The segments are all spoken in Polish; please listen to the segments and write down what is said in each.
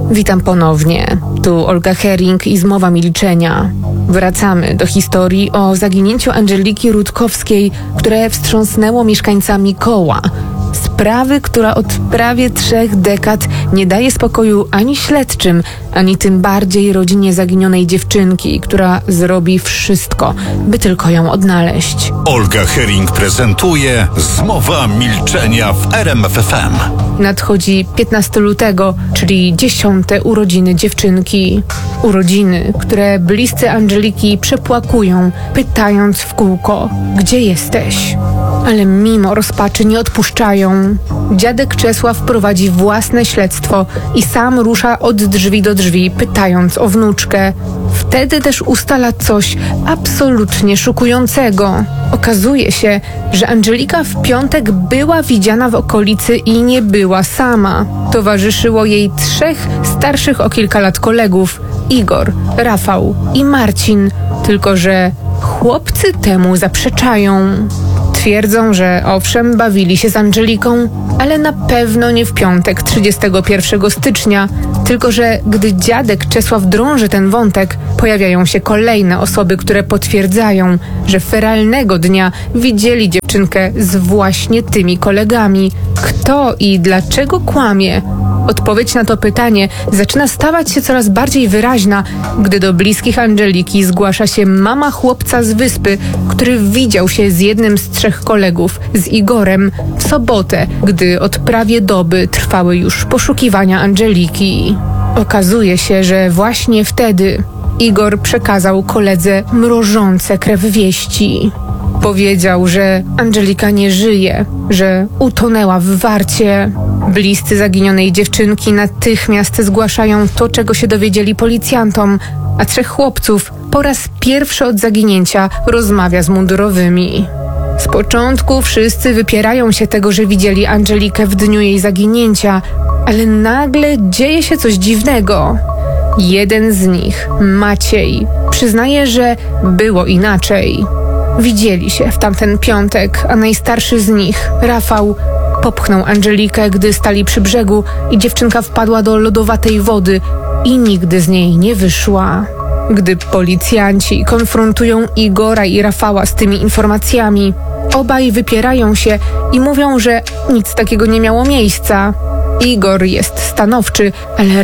Witam ponownie. Tu Olga Hering i Zmowa Milczenia. Wracamy do historii o zaginięciu Andżeliki Rutkowskiej, które wstrząsnęło mieszkańcami Koła. Sprawy, która od prawie 3 dekad nie daje spokoju ani śledczym, ani tym bardziej rodzinie zaginionej dziewczynki, która zrobi wszystko, by tylko ją odnaleźć. Olga Hering prezentuje Zmowa Milczenia w RMF FM. Nadchodzi 15 lutego, czyli 10. urodziny dziewczynki. Urodziny, które bliscy Andżeliki przepłakują, pytając w kółko, gdzie jesteś? Ale mimo rozpaczy nie odpuszczają. Dziadek Czesław prowadzi własne śledztwo i sam rusza od drzwi do drzwi, pytając o wnuczkę. Wtedy też ustala coś absolutnie szokującego. Okazuje się, że Andżelika w piątek była widziana w okolicy i nie była sama. Towarzyszyło jej 3 starszych o kilka lat kolegów: Igor, Rafał i Marcin. Tylko że chłopcy temu zaprzeczają. Twierdzą, że owszem, bawili się z Andżeliką, ale na pewno nie w piątek 31 stycznia, tylko że gdy dziadek Czesław drąży ten wątek, pojawiają się kolejne osoby, które potwierdzają, że feralnego dnia widzieli dziewczynkę z właśnie tymi kolegami. Kto i dlaczego kłamie? Odpowiedź na to pytanie zaczyna stawać się coraz bardziej wyraźna, gdy do bliskich Andżeliki zgłasza się mama chłopca z wyspy, który widział się z jednym z 3 kolegów, z Igorem, w sobotę, gdy od prawie doby trwały już poszukiwania Andżeliki. Okazuje się, że właśnie wtedy Igor przekazał koledze mrożące krew wieści. Powiedział, że Andżelika nie żyje, że utonęła w Warcie. Bliscy zaginionej dziewczynki natychmiast zgłaszają to, czego się dowiedzieli policjantom, a 3 chłopców po raz pierwszy od zaginięcia rozmawia z mundurowymi. Z początku wszyscy wypierają się tego, że widzieli Andżelikę w dniu jej zaginięcia, ale nagle dzieje się coś dziwnego. Jeden z nich, Maciej, przyznaje, że było inaczej. Widzieli się w tamten piątek, a najstarszy z nich, Rafał, popchnął Andżelikę, gdy stali przy brzegu i dziewczynka wpadła do lodowatej wody i nigdy z niej nie wyszła. Gdy policjanci konfrontują Igora i Rafała z tymi informacjami, obaj wypierają się i mówią, że nic takiego nie miało miejsca. Igor jest stanowczy, ale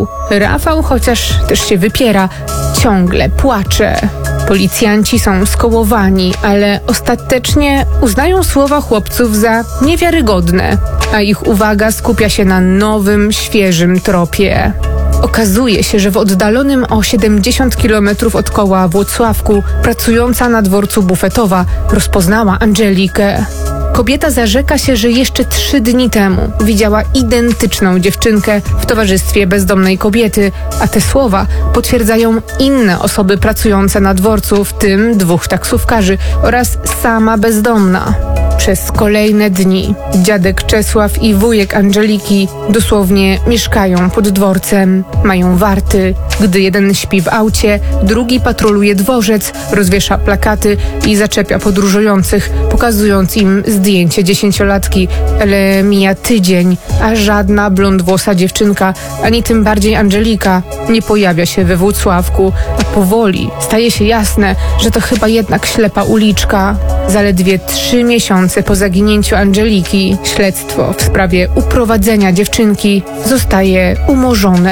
Rafał, chociaż też się wypiera, ciągle płacze. Policjanci są skołowani, ale ostatecznie uznają słowa chłopców za niewiarygodne, a ich uwaga skupia się na nowym, świeżym tropie. Okazuje się, że w oddalonym o 70 km od Koła Włocławku pracująca na dworcu bufetowa rozpoznała Andżelikę. Kobieta zarzeka się, że jeszcze 3 dni temu widziała identyczną dziewczynkę w towarzystwie bezdomnej kobiety, a te słowa potwierdzają inne osoby pracujące na dworcu, w tym 2 taksówkarzy oraz sama bezdomna. Przez kolejne dni dziadek Czesław i wujek Andżeliki dosłownie mieszkają pod dworcem, mają warty. Gdy jeden śpi w aucie, drugi patroluje dworzec, rozwiesza plakaty i zaczepia podróżujących, pokazując im zdjęcie 10-latki, ale mija tydzień, a żadna blondwłosa dziewczynka, ani tym bardziej Andżelika, nie pojawia się we Włocławku, a powoli staje się jasne, że to chyba jednak ślepa uliczka. Zaledwie 3 miesiące po zaginięciu Andżeliki śledztwo w sprawie uprowadzenia dziewczynki zostaje umorzone.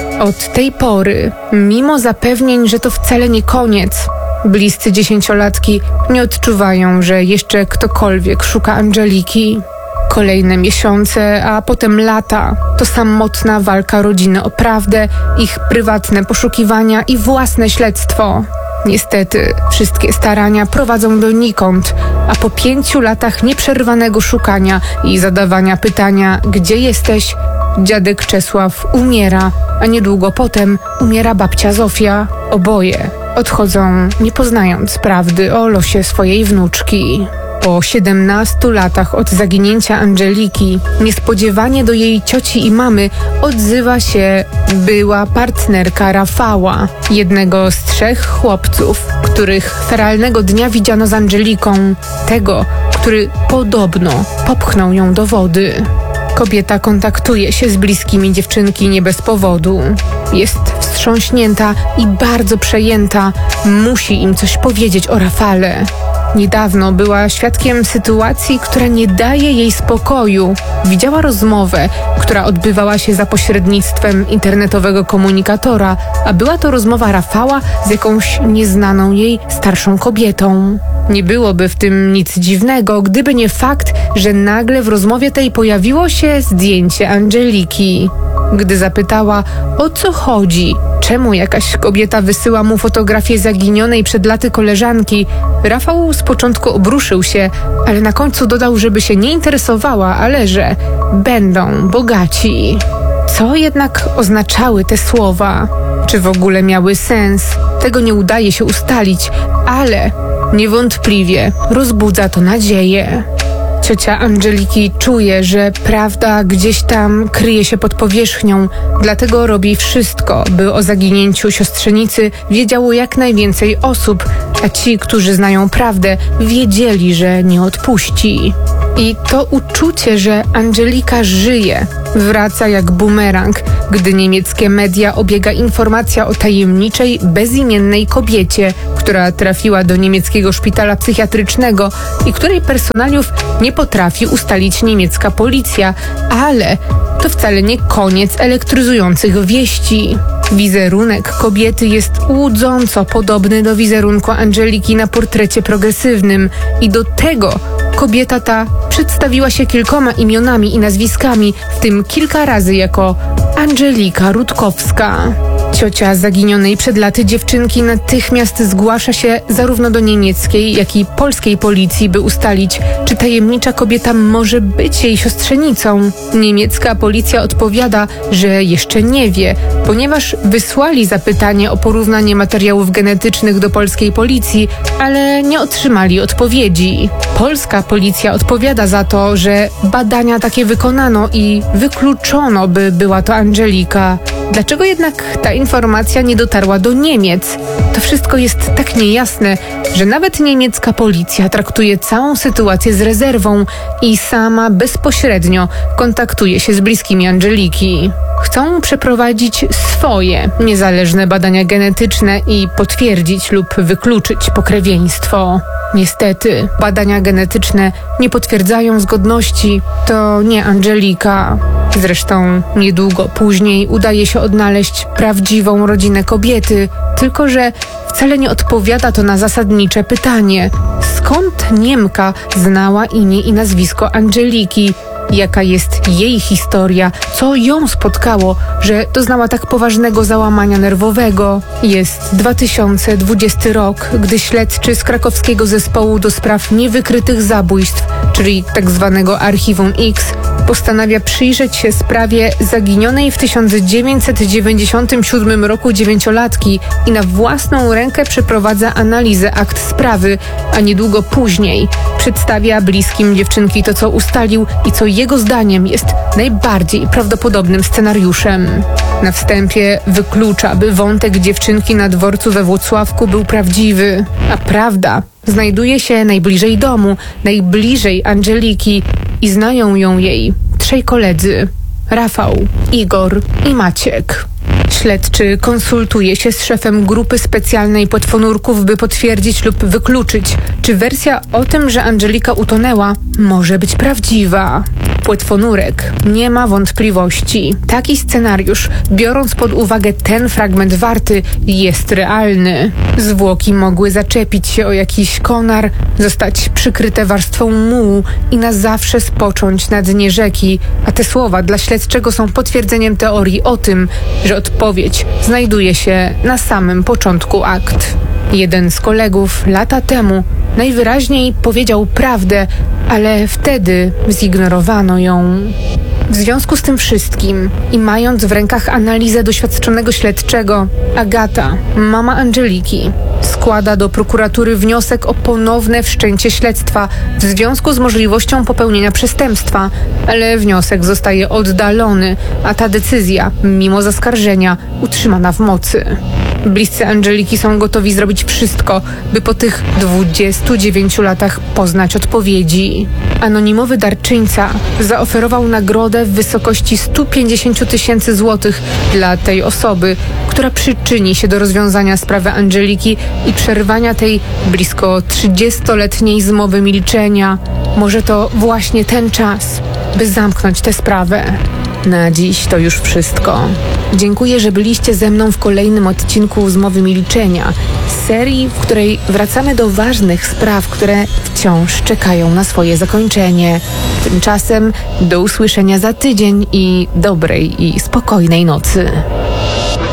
Od tej pory, mimo zapewnień, że to wcale nie koniec, bliscy 10-latki nie odczuwają, że jeszcze ktokolwiek szuka Andżeliki. Kolejne miesiące, a potem lata to samotna walka rodziny o prawdę, ich prywatne poszukiwania i własne śledztwo. Niestety, wszystkie starania prowadzą donikąd, a po 5 latach nieprzerwanego szukania i zadawania pytania, gdzie jesteś, dziadek Czesław umiera, a niedługo potem umiera babcia Zofia. Oboje odchodzą, nie poznając prawdy o losie swojej wnuczki. Po 17 latach od zaginięcia Andżeliki niespodziewanie do jej cioci i mamy odzywa się była partnerka Rafała, jednego z 3 chłopców, których feralnego dnia widziano z Andżeliką, tego, który podobno popchnął ją do wody. Kobieta kontaktuje się z bliskimi dziewczynki nie bez powodu. Jest wstrząśnięta i bardzo przejęta. Musi im coś powiedzieć o Rafale. Niedawno była świadkiem sytuacji, która nie daje jej spokoju. Widziała rozmowę, która odbywała się za pośrednictwem internetowego komunikatora, a była to rozmowa Rafała z jakąś nieznaną jej starszą kobietą. Nie byłoby w tym nic dziwnego, gdyby nie fakt, że nagle w rozmowie tej pojawiło się zdjęcie Angeliki. Gdy zapytała, o co chodzi, czemu jakaś kobieta wysyła mu fotografię zaginionej przed laty koleżanki, Rafał z początku obruszył się, ale na końcu dodał, żeby się nie interesowała, ale że będą bogaci. Co jednak oznaczały te słowa? Czy w ogóle miały sens? Tego nie udaje się ustalić, ale niewątpliwie rozbudza to nadzieję. Ciocia Angeliki czuje, że prawda gdzieś tam kryje się pod powierzchnią, dlatego robi wszystko, by o zaginięciu siostrzenicy wiedziało jak najwięcej osób, a ci, którzy znają prawdę, wiedzieli, że nie odpuści. I to uczucie, że Angelika żyje, wraca jak bumerang, gdy niemieckie media obiega informacja o tajemniczej, bezimiennej kobiecie, która trafiła do niemieckiego szpitala psychiatrycznego i której personaliów nie potrafi ustalić niemiecka policja, ale to wcale nie koniec elektryzujących wieści. Wizerunek kobiety jest łudząco podobny do wizerunku Angeliki na portrecie progresywnym i do tego kobieta ta przedstawiła się kilkoma imionami i nazwiskami, w tym kilka razy jako Angelika Rutkowska. Ciocia zaginionej przed laty dziewczynki natychmiast zgłasza się zarówno do niemieckiej, jak i polskiej policji, by ustalić, czy tajemnicza kobieta może być jej siostrzenicą. Niemiecka policja odpowiada, że jeszcze nie wie, ponieważ wysłali zapytanie o porównanie materiałów genetycznych do polskiej policji, ale nie otrzymali odpowiedzi. Polska policja odpowiada za to, że badania takie wykonano i wykluczono, by była to Angelika. Dlaczego jednak ta informacja nie dotarła do Niemiec? To wszystko jest tak niejasne, że nawet niemiecka policja traktuje całą sytuację z rezerwą i sama bezpośrednio kontaktuje się z bliskimi Angeliki. Chcą przeprowadzić swoje niezależne badania genetyczne i potwierdzić lub wykluczyć pokrewieństwo. Niestety, badania genetyczne nie potwierdzają zgodności. To nie Angelika. Zresztą niedługo później udaje się odnaleźć prawdziwą rodzinę kobiety, tylko że wcale nie odpowiada to na zasadnicze pytanie: skąd Niemka znała imię i nazwisko Angeliki? Jaka jest jej historia? Co ją spotkało, że doznała tak poważnego załamania nerwowego? Jest 2020 rok, gdy śledczy z krakowskiego zespołu do spraw niewykrytych zabójstw, czyli tzw. Archiwum X, postanawia przyjrzeć się sprawie zaginionej w 1997 roku 9-latki i na własną rękę przeprowadza analizę akt sprawy, a niedługo później przedstawia bliskim dziewczynki to, co ustalił i co jego zdaniem jest najbardziej prawdopodobnym scenariuszem. Na wstępie wyklucza, by wątek dziewczynki na dworcu we Włocławku był prawdziwy, a prawda znajduje się najbliżej domu, najbliżej Angeliki i znają ją jej trzej koledzy: Rafał, Igor i Maciek. Śledczy konsultuje się z szefem grupy specjalnej płetwonurków, by potwierdzić lub wykluczyć, czy wersja o tym, że Angelika utonęła, może być prawdziwa. Płetwonurek nie ma wątpliwości. Taki scenariusz, biorąc pod uwagę ten fragment warty, jest realny. Zwłoki mogły zaczepić się o jakiś konar, zostać przykryte warstwą mułu i na zawsze spocząć na dnie rzeki, a te słowa dla śledczego są potwierdzeniem teorii o tym, że odpowiedź znajduje się na samym początku akt. Jeden z kolegów lata temu najwyraźniej powiedział prawdę, ale wtedy zignorowano ją. W związku z tym wszystkim i mając w rękach analizę doświadczonego śledczego, Agata, mama Angeliki, składa do prokuratury wniosek o ponowne wszczęcie śledztwa w związku z możliwością popełnienia przestępstwa, ale wniosek zostaje oddalony, a ta decyzja, mimo zaskarżenia, utrzymana w mocy. Bliscy Angeliki są gotowi zrobić wszystko, by po tych 29 latach poznać odpowiedzi. Anonimowy darczyńca zaoferował nagrodę w wysokości 150 tysięcy złotych dla tej osoby, która przyczyni się do rozwiązania sprawy Angeliki i przerwania tej blisko 30-letniej zmowy milczenia. Może to właśnie ten czas, by zamknąć tę sprawę. Na dziś to już wszystko. Dziękuję, że byliście ze mną w kolejnym odcinku Zmowy Milczenia, serii, w której wracamy do ważnych spraw, które wciąż czekają na swoje zakończenie. Tymczasem do usłyszenia za tydzień i dobrej i spokojnej nocy.